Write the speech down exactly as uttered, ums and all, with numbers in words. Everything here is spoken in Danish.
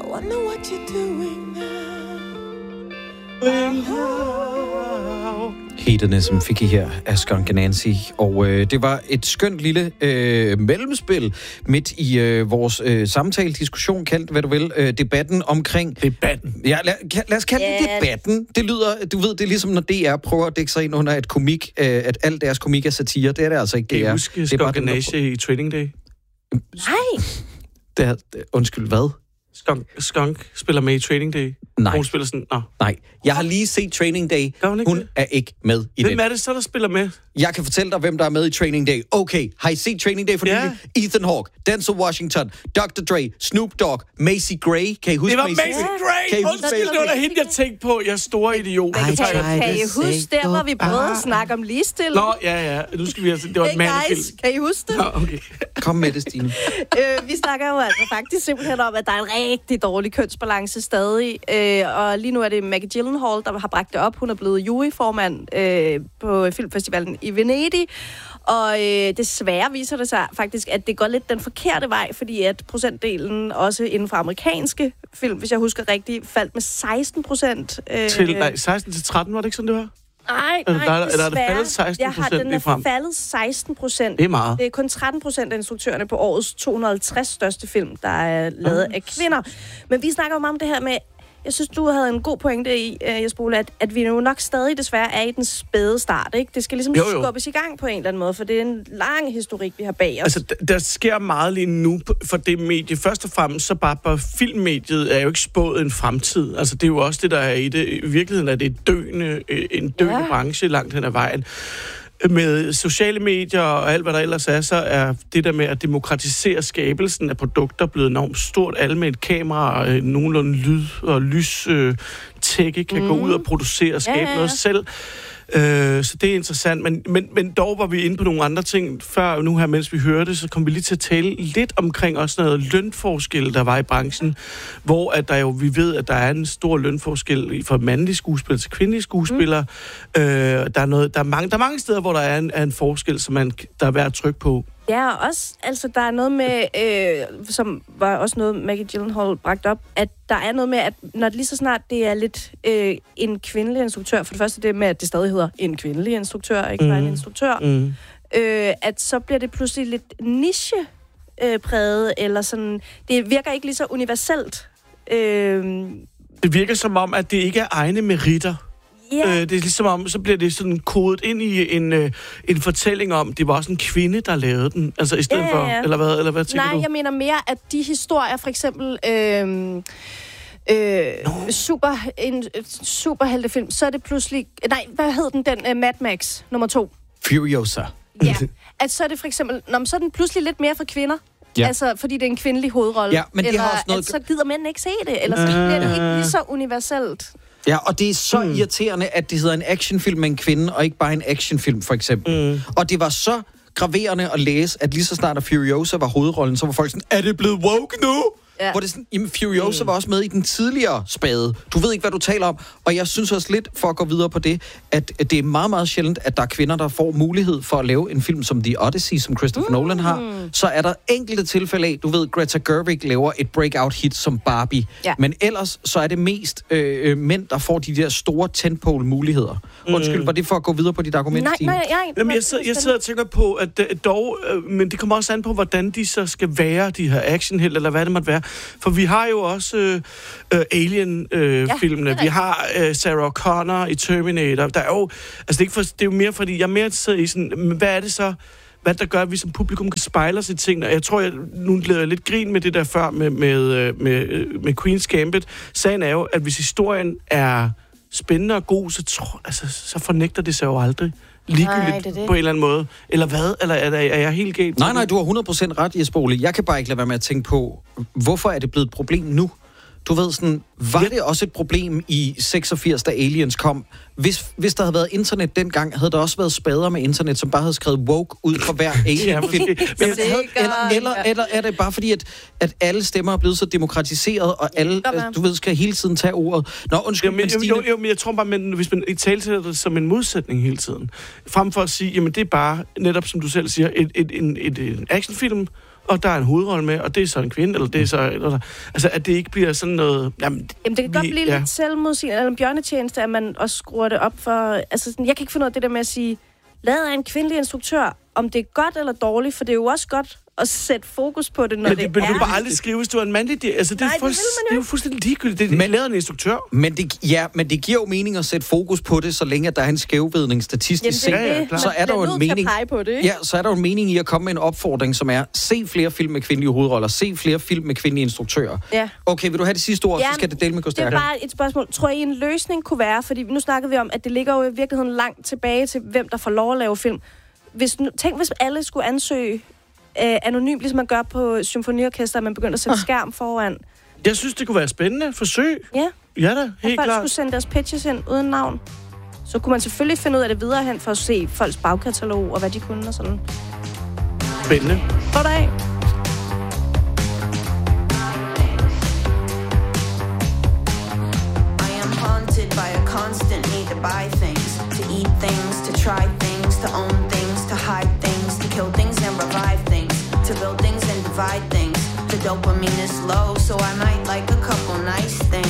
wonder what you're doing now. Hedonism fik I her af Skunk and Nancy, og øh, det var et skønt lille øh, mellemspil midt i øh, vores øh, samtale, diskussion, kaldt hvad du vil, øh, debatten omkring... Debatten? Ja, lad, lad os kalde yeah. det debatten. Det lyder, du ved, det er ligesom når D R prøver at dække sig ind under et komik, øh, at alt deres komik er satire. Det er det altså ikke. Det er, det er huske Skunk and Nancy i Training Day? Nej! Det er, undskyld, hvad? Skunk, Skunk spiller med i Training Day. Nej. Hun spiller sådan, nå. Nej, jeg har lige set Training Day. Hun, hun det? er ikke med i hvem den. Hvem er det så, der spiller med? Jeg kan fortælle dig, hvem der er med i Training Day. Okay, har I set Training Day for ja. nylig? Ethan Hawke, Denzel Washington, doktor Dre, Snoop Dogg, Macy Gray. Kan I huske det var Macy, Macy Gray! Kan I huske Undskyld, det var der hende, jeg tænkte på. Jeg er store idiot. Kan, kan I huske der, hvor vi prøvede at snakke om ligestilling? Nå, ja, ja. Nu skal vi altså... Det var et mandefilm. Kan I huske det? Nå, okay. Kom med det, Stine. øh, vi snakker jo altså faktisk simpelthen om, at der er en rigtig dårlig kønsbalance stadig. Øh, og lige nu er det Maggie Gyllenhaal, der har bragt det op. Hun er blevet juryformand øh, på filmfestivalen i Venedig. Og øh, desværre viser det sig faktisk, at det går lidt den forkerte vej, fordi at procentdelen også inden for amerikanske film, hvis jeg husker rigtigt, faldt med seksten procent. Øh, til, nej, seksten til tretten var det ikke sådan, det var? Nej, nej, nej, eller er det faldet seksten procent? Jeg har, den er frem. faldet seksten procent. Det er meget. Det er kun tretten procent af instruktørerne på årets to hundrede og halvtreds største film, der er lavet mm. af kvinder. Men vi snakker jo meget om det her med, jeg synes, du havde en god pointe i, uh, Jesper Ole, at, at vi jo nok stadig desværre er i den spæde start, ikke? Det skal ligesom jo, jo. skubbes i gang på en eller anden måde, for det er en lang historik, vi har bag os. Altså, der, der sker meget lige nu for det medie. Først og fremmest, så bare på filmmediet er jo ikke spået en fremtid. Altså, det er jo også det, der er i det. I virkeligheden er det et døende, en døende ja. branche langt hen ad vejen. Med sociale medier og alt, hvad der ellers er, så er det der med at demokratisere skabelsen af produkter blevet enormt stort. Alle med et kamera, øh, nogenlunde lyd og lys øh, tække kan mm. gå ud og producere og skabe ja, ja, ja. noget selv. Øh, så det er interessant. Men, men, men dog var vi inde på nogle andre ting før nu her, mens vi hørte, så kom vi lige til at tale lidt omkring også noget lønforskel, der var i branchen, hvor at der jo, vi ved, at der er en stor lønforskel fra mandlige skuespillere til kvindelige skuespillere. Mm. Øh, der, er noget, der, er mange, der er mange steder, hvor der er en, er en forskel, som man, der er værd at trykke på. Ja, og også, altså, der er noget med, øh, som var også noget, Maggie Gyllenhaal bragt op, at der er noget med, at når det lige så snart det er lidt øh, en kvindelig instruktør, for det første det med, at det stadig hedder en kvindelig instruktør, ikke bare mm. en instruktør, mm. øh, at så bliver det pludselig lidt niche-præget, øh, eller sådan, det virker ikke lige så universelt. Øh, det virker som om, at det ikke er egne meritter. Yeah. Øh, det er ligesom om, så bliver det sådan kodet ind i en, øh, en fortælling om, det var også en kvinde, der lavede den, altså i stedet yeah, yeah. for, eller hvad, eller hvad tænker Nej, du? jeg mener mere, at de historier, for eksempel øh, øh, no. super, en superheltefilm, så er det pludselig, nej, hvad hed den, den uh, Mad Max nummer to? Furiosa. Ja, at så er det for eksempel, nå, så er den pludselig lidt mere for kvinder. Ja. Altså, fordi det er en kvindelig hovedrolle. Ja, men eller det har også noget... at så gider mænd ikke se det, eller så bliver det ikke lige så universelt. Ja, og det er så mm. irriterende, at det hedder en actionfilm med en kvinde, og ikke bare en actionfilm, for eksempel. Mm. Og det var så graverende at læse, at lige så snart at Furiosa var hovedrollen, så var folk sådan, er det blevet woke nu? Ja. Hvor det sådan, jamen Furiosa mm. var også med i den tidligere spade. Du ved ikke, hvad du taler om. Og jeg synes også lidt, for at gå videre på det, at det er meget, meget sjældent, at der er kvinder, der får mulighed for at lave en film som The Odyssey, som Christopher mm. Nolan har. Så er der enkelte tilfælde af, du ved, Greta Gerwig laver et breakout-hit som Barbie. Ja. Men ellers, så er det mest øh, mænd, der får de der store tentpole-muligheder. Mm. Undskyld, var det for at gå videre på dit argument, Nej, Stine? nej, nej. Jamen, jeg, sidder, jeg sidder og tænker på, at uh, dog, uh, men det kommer også an på, hvordan de så skal være, de her actionheld, eller hvad det måtte være. For vi har jo også uh, uh, Alien-filmene. Uh, ja, vi har uh, Sarah Connor i Terminator. Der er jo, altså det er, ikke for, det er jo mere, fordi jeg er mere interesseret i sådan, hvad er det så, hvad der gør, at vi som publikum kan spejle os i tingene. Jeg tror, jeg nu lavede jeg lidt grin med det der før med, med, med, med Queen's Gambit. Sagen er jo, at hvis historien er spændende og god, så, tror, altså, så fornægter det sig jo aldrig. Ligegyldigt nej, det det. På en eller anden måde. Eller hvad? Eller er, der, er jeg helt galt? Nej, nej, du har hundrede procent ret, Jesper Ole. Jeg kan bare ikke lade være med at tænke på, hvorfor er det blevet et problem nu? Du ved sådan, var ja. det også et problem i seksogfirs, da Aliens kom? Hvis, hvis der havde været internet dengang, havde der også været spader med internet, som bare havde skrevet woke ud for hver Alien-film. eller, eller, eller, eller er det bare fordi, at, at alle stemmer er blevet så demokratiseret, og alle, du ved, skal hele tiden tage ordet? Nå, undskyld, jamen, men Stine... Jo, jo, men jeg tror bare, men hvis man i talesætter det som en modsætning hele tiden, frem for at sige, jamen det er bare, netop som du selv siger, et, et, et, et, et actionfilm, og der er en hovedrolle med, og det er så en kvinde, eller det er så... Eller, altså, at det ikke bliver sådan noget... Jamen, Jamen, det kan vi, godt blive ja. lidt selvmodsigende, eller en bjørnetjeneste, at man også skruer det op for... Altså, sådan, jeg kan ikke finde ud af det der med at sige, lavet af en kvindelig instruktør, om det er godt eller dårligt, for det er jo også godt at sætte fokus på det, når men det, det, det er... Men du bare aldrig skrive, hvis du er en mandlig... Altså, det, Nej, er, det fuldst, vil man jo det er jo fuldstændig ligegyldigt. Det er men, lavet en instruktør. Men det, ja, men det giver jo mening at sætte fokus på det, så længe at der er en skævvidning statistisk set. ja, ja, så er der jo en mening. På det, ja, så er der jo en mening i at komme med en opfordring, som er, se flere film med kvindelige hovedroller, se flere film med kvindelige instruktører. Ja. Okay, vil du have det sidste ord, ja, så skal det dele med gå stærkere. Det er bare et spørgsmål. Tror I, en løsning kunne være, fordi nu snakkede vi om, at det ligger jo i virkeligheden langt tilbage til, hvem der får lov at lave film. Hvis, tænk, hvis alle skulle ansøge øh, anonymt, ligesom man gør på symfoniorkester, at man begynder at sætte skærm foran. Jeg synes, det kunne være spændende. Forsøg. Ja. Ja da, helt klart. At folk klart. skulle sende deres pitches ind uden navn. Så kunne man selvfølgelig finde ud af det videre hen for at se folks bagkatalog og hvad de kunne og sådan. Spændende. Goddag. I am haunted by a constant need to buy things, to eat things, to try things, to own things, to hide things, to kill things and revive things, to build things and divide things. The dopamine is low, so I might like a couple nice things.